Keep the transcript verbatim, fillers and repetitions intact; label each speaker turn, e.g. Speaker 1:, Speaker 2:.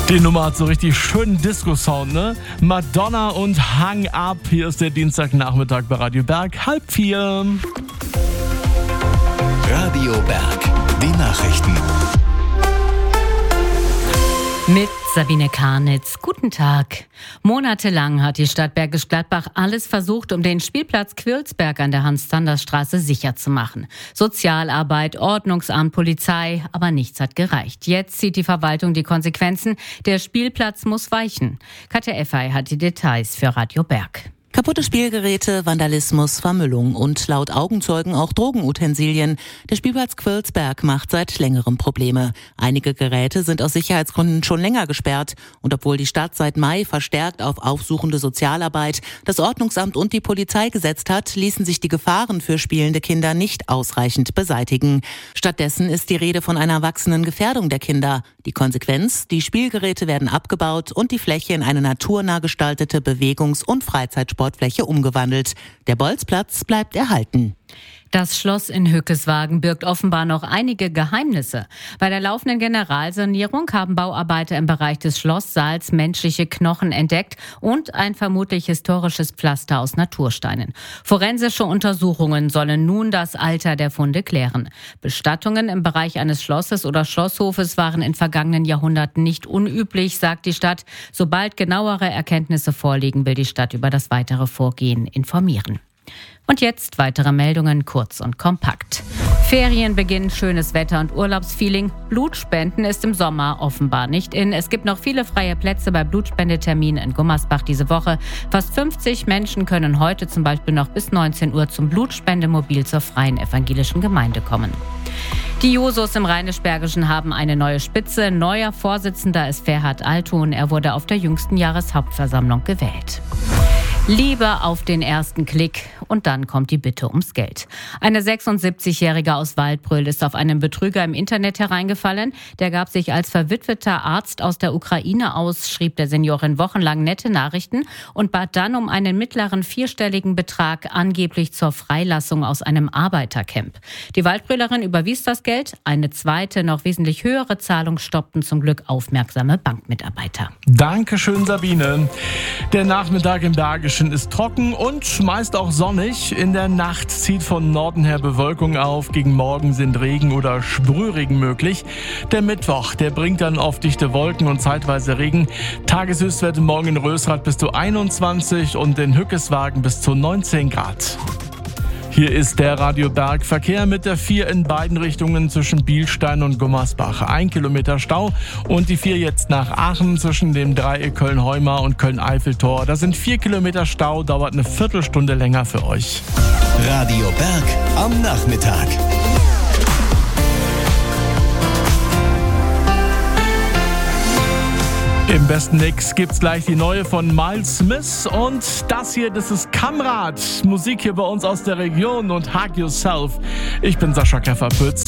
Speaker 1: Die Nummer hat so richtig schönen Disco-Sound, ne? Madonna und Hang Up. Hier ist der Dienstagnachmittag bei Radio Berg, halb vier.
Speaker 2: Radio Berg, die Nachrichten.
Speaker 3: Mit Sabine Karnitz. Guten Tag. Monatelang hat die Stadt Bergisch Gladbach alles versucht, um den Spielplatz Quirlsberg an der Hans-Sanders-Straße sicher zu machen. Sozialarbeit, Ordnungsamt, Polizei, aber nichts hat gereicht. Jetzt zieht die Verwaltung die Konsequenzen. Der Spielplatz muss weichen. Katja Effey hat die Details für Radio Berg.
Speaker 4: Kaputte Spielgeräte, Vandalismus, Vermüllung und laut Augenzeugen auch Drogenutensilien. Der Spielplatz Quirlsberg macht seit längerem Probleme. Einige Geräte sind aus Sicherheitsgründen schon länger gesperrt. Und obwohl die Stadt seit Mai verstärkt auf aufsuchende Sozialarbeit, das Ordnungsamt und die Polizei gesetzt hat, ließen sich die Gefahren für spielende Kinder nicht ausreichend beseitigen. Stattdessen ist die Rede von einer wachsenden Gefährdung der Kinder. Die Konsequenz: Die Spielgeräte werden abgebaut und die Fläche in eine naturnah gestaltete Bewegungs- und Freizeitsportfläche umgewandelt. Der Bolzplatz bleibt erhalten.
Speaker 3: Das Schloss in Hückeswagen birgt offenbar noch einige Geheimnisse. Bei der laufenden Generalsanierung haben Bauarbeiter im Bereich des Schlosssaals menschliche Knochen entdeckt und ein vermutlich historisches Pflaster aus Natursteinen. Forensische Untersuchungen sollen nun das Alter der Funde klären. Bestattungen im Bereich eines Schlosses oder Schlosshofes waren in vergangenen Jahrhunderten nicht unüblich, sagt die Stadt. Sobald genauere Erkenntnisse vorliegen, will die Stadt über das weitere Vorgehen informieren. Und jetzt weitere Meldungen, kurz und kompakt. Ferienbeginn, schönes Wetter und Urlaubsfeeling. Blutspenden ist im Sommer offenbar nicht in. Es gibt noch viele freie Plätze bei Blutspendeterminen in Gummersbach diese Woche. Fast fünfzig Menschen können heute zum Beispiel noch bis neunzehn Uhr zum Blutspendemobil zur Freien Evangelischen Gemeinde kommen. Die Jusos im Rheinisch-Bergischen haben eine neue Spitze. Neuer Vorsitzender ist Ferhat Altun. Er wurde auf der jüngsten Jahreshauptversammlung gewählt. Liebe auf den ersten Klick und dann kommt die Bitte ums Geld. Eine sechsundsiebzigjährige aus Waldbröl ist auf einen Betrüger im Internet hereingefallen. Der gab sich als verwitweter Arzt aus der Ukraine aus, schrieb der Seniorin wochenlang nette Nachrichten und bat dann um einen mittleren vierstelligen Betrag, angeblich zur Freilassung aus einem Arbeitercamp. Die Waldbrölerin überwies das Geld. Eine zweite, noch wesentlich höhere Zahlung stoppten zum Glück aufmerksame Bankmitarbeiter.
Speaker 1: Dankeschön, Sabine. Der Nachmittag im Bergischen ist trocken und meist auch sonnig. In der Nacht zieht von Norden her Bewölkung auf. Gegen Morgen sind Regen oder Sprühregen möglich. Der Mittwoch, der bringt dann oft dichte Wolken und zeitweise Regen. Tageshöchstwerte morgen in Rösrath bis zu einundzwanzig und in Hückeswagen bis zu neunzehn Grad. Hier ist der Radio Berg. Verkehr mit der vier in beiden Richtungen zwischen Bielstein und Gummersbach. Ein Kilometer Stau und die vier jetzt nach Aachen zwischen dem Dreieck Köln-Heumar und Köln-Eiffeltor. Da sind vier Kilometer Stau, dauert eine Viertelstunde länger für euch.
Speaker 2: Radio Berg am Nachmittag.
Speaker 1: Im besten Mix gibt's gleich die neue von Miles Smith und das hier, das ist Kamrad. Musik hier bei uns aus der Region und Hug Yourself. Ich bin Sascha Käferpütz.